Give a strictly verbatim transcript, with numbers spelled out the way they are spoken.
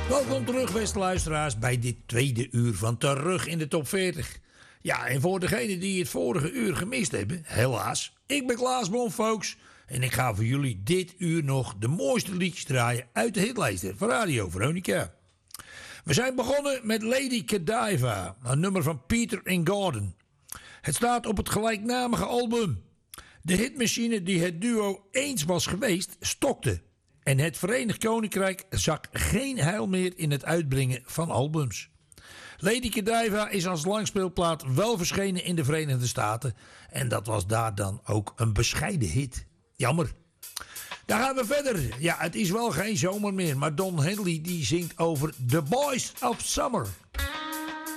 Welkom terug, beste luisteraars, bij dit tweede uur van Terug in de Top veertig. Ja, en voor degenen die het vorige uur gemist hebben, helaas, ik ben Klaas Blom, folks. En ik ga voor jullie dit uur nog de mooiste liedjes draaien uit de hitlijsten van Radio Veronica. We zijn begonnen met Lady Godiva, een nummer van Peter and Gordon. Het staat op het gelijknamige album. De hitmachine die het duo eens was geweest, stokte. En het Verenigd Koninkrijk zag geen heil meer in het uitbrengen van albums. Lady Godiva is als langspeelplaat wel verschenen in de Verenigde Staten. En dat was daar dan ook een bescheiden hit. Jammer. Daar gaan we verder. Ja, het is wel geen zomer meer. Maar Don Henley die zingt over The Boys of Summer.